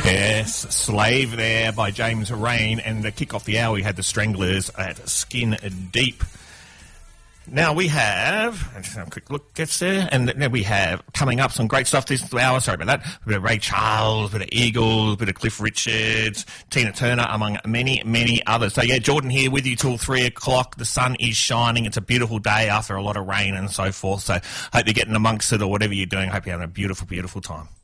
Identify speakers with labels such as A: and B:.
A: Yes, Slave there by James Rain, and to kick off the hour we had the Stranglers at Skin Deep. Now we have, just have a quick look, gets there, and then we have coming up some great stuff this hour, sorry about that, a bit of Ray Charles, a bit of Eagles, a bit of Cliff Richards, Tina Turner, among many, many others. So yeah, Jordan here with you till 3 o'clock, the sun is shining, it's a beautiful day after a lot of rain and so forth, so hope you're getting amongst it or whatever you're doing, hope you're having a beautiful, beautiful time.